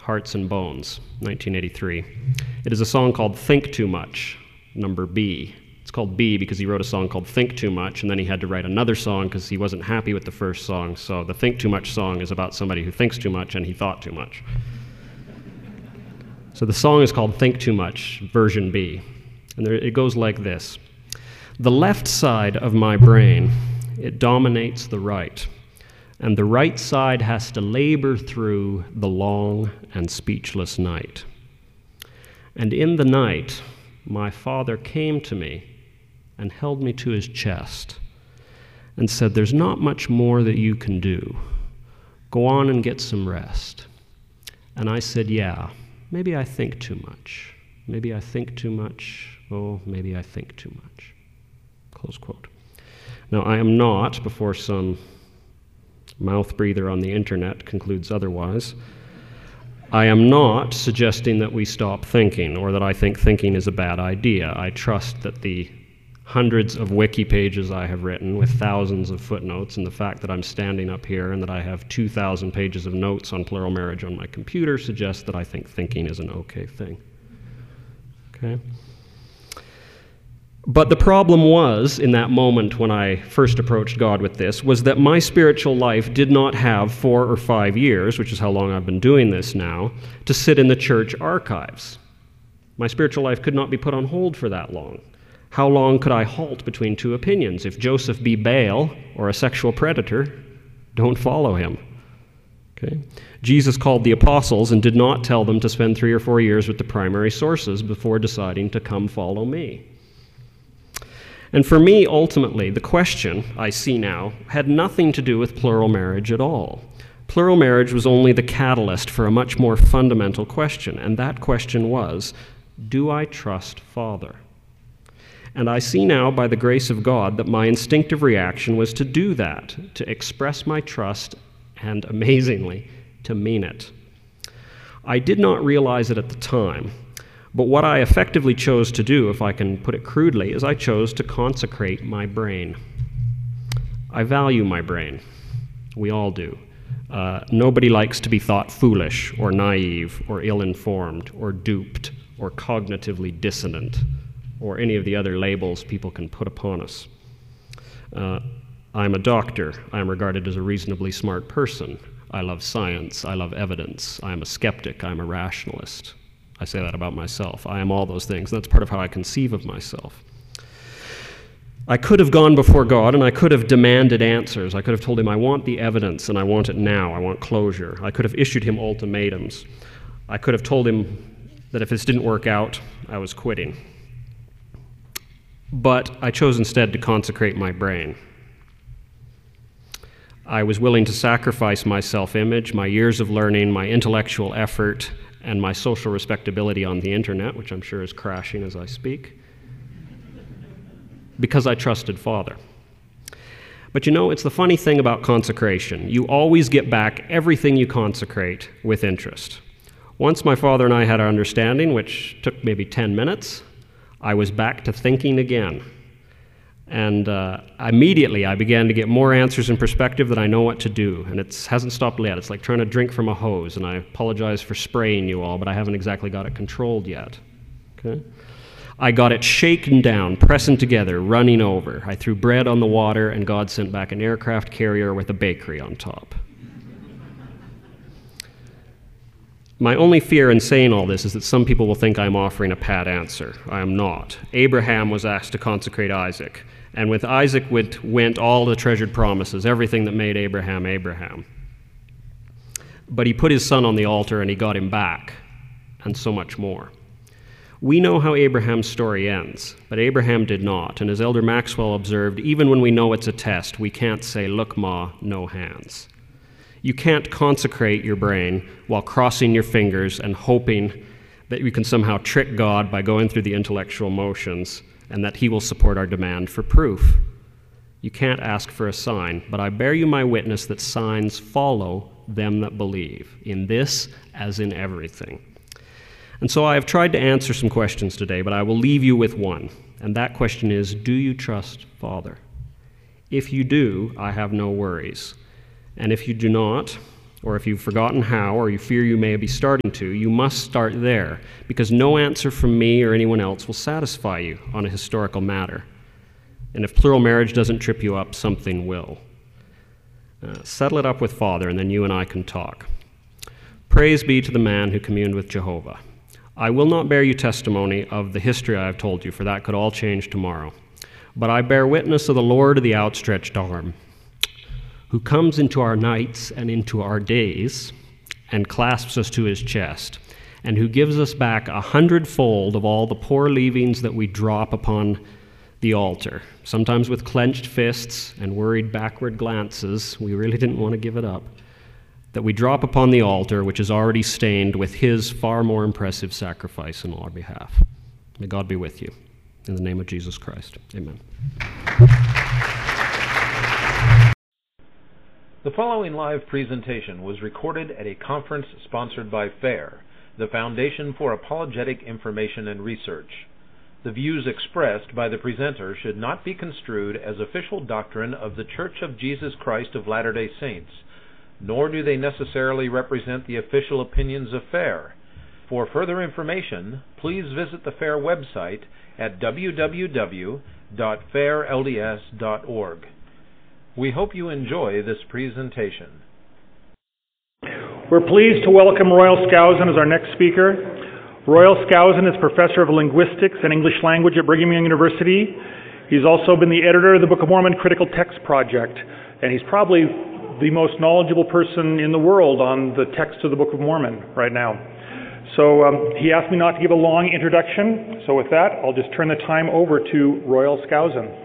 Hearts and Bones, 1983. It is a song called Think Too Much, number B. It's called B because he wrote a song called Think Too Much, and then he had to write another song because he wasn't happy with the first song. So the Think Too Much song is about somebody who thinks too much and he thought too much. So the song is called Think Too Much, version B. And it goes like this. The left side of my brain, it dominates the right. And the right side has to labor through the long and speechless night. And in the night, my father came to me and held me to his chest and said, there's not much more that you can do. Go on and get some rest. And I said, yeah, maybe I think too much. Maybe I think too much. Oh, maybe I think too much. Close quote. Now, I am not, before some mouth breather on the internet concludes otherwise, I am not suggesting that we stop thinking or that I think thinking is a bad idea. I trust that the hundreds of wiki pages I have written with thousands of footnotes and the fact that I'm standing up here and that I have 2,000 pages of notes on plural marriage on my computer suggests that I think thinking is an okay thing. Okay? But the problem was, in that moment when I first approached God with this, was that my spiritual life did not have 4 or 5 years, which is how long I've been doing this now, to sit in the church archives. My spiritual life could not be put on hold for that long. How long could I halt between two opinions? If Joseph be Baal or a sexual predator, don't follow him. Okay? Jesus called the apostles and did not tell them to spend 3 or 4 years with the primary sources before deciding to come follow me. And for me, ultimately, the question I see now had nothing to do with plural marriage at all. Plural marriage was only the catalyst for a much more fundamental question, and that question was, do I trust Father? And I see now, by the grace of God, that my instinctive reaction was to do that, to express my trust, and amazingly, to mean it. I did not realize it at the time, but what I effectively chose to do, if I can put it crudely, is I chose to consecrate my brain. I value my brain. We all do. Nobody likes to be thought foolish or naive or ill-informed or duped or cognitively dissonant or any of the other labels people can put upon us. I'm a doctor. I am regarded as a reasonably smart person. I love science. I love evidence. I am a skeptic. I'm a rationalist. I say that about myself. I am all those things. That's part of how I conceive of myself. I could have gone before God and I could have demanded answers. I could have told him, I want the evidence and I want it now. I want closure. I could have issued him ultimatums. I could have told him that if this didn't work out, I was quitting. But I chose instead to consecrate my brain. I was willing to sacrifice my self-image, my years of learning, my intellectual effort, and my social respectability on the internet, which I'm sure is crashing as I speak, because I trusted Father. But you know, it's the funny thing about consecration. You always get back everything you consecrate with interest. Once my father and I had our understanding, which took maybe 10 minutes, I was back to thinking again. And immediately I began to get more answers and perspective that I know what to do. And it hasn't stopped yet. It's like trying to drink from a hose. And I apologize for spraying you all, but I haven't exactly got it controlled yet. Okay? I got it shaken down, pressing together, running over. I threw bread on the water, and God sent back an aircraft carrier with a bakery on top. My only fear in saying all this is that some people will think I'm offering a pat answer. I am not. Abraham was asked to consecrate Isaac, and with Isaac went all the treasured promises, everything that made Abraham Abraham. But he put his son on the altar and he got him back, and so much more. We know how Abraham's story ends, but Abraham did not, and as Elder Maxwell observed, even when we know it's a test, we can't say, look, Ma, no hands. You can't consecrate your brain while crossing your fingers and hoping that you can somehow trick God by going through the intellectual motions and that he will support our demand for proof. You can't ask for a sign, but I bear you my witness that signs follow them that believe, in this as in everything. And so I have tried to answer some questions today, but I will leave you with one, and that question is, do you trust Father? If you do, I have no worries. And if you do not, or if you've forgotten how, or you fear you may be starting to, you must start there, because no answer from me or anyone else will satisfy you on a historical matter. And if plural marriage doesn't trip you up, something will. Settle it up with Father, and then you and I can talk. Praise be to the man who communed with Jehovah. I will not bear you testimony of the history I have told you, for that could all change tomorrow. But I bear witness of the Lord of the outstretched arm, who comes into our nights and into our days and clasps us to his chest, and who gives us back 100-fold of all the poor leavings that we drop upon the altar, sometimes with clenched fists and worried backward glances. We really didn't want to give it up. That we drop upon the altar, which is already stained with his far more impressive sacrifice on our behalf. May God be with you. In the name of Jesus Christ, amen. The following live presentation was recorded at a conference sponsored by FAIR, the Foundation for Apologetic Information and Research. The views expressed by the presenter should not be construed as official doctrine of the Church of Jesus Christ of Latter-day Saints, nor do they necessarily represent the official opinions of FAIR. For further information, please visit the FAIR website at www.fairlds.org. We hope you enjoy this presentation. We're pleased to welcome Royal Skousen as our next speaker. Royal Skousen is Professor of Linguistics and English Language at Brigham Young University. He's also been the editor of the Book of Mormon Critical Text Project, and he's probably the most knowledgeable person in the world on the text of the Book of Mormon right now. So he asked me not to give a long introduction, so with that, I'll just turn the time over to Royal Skousen.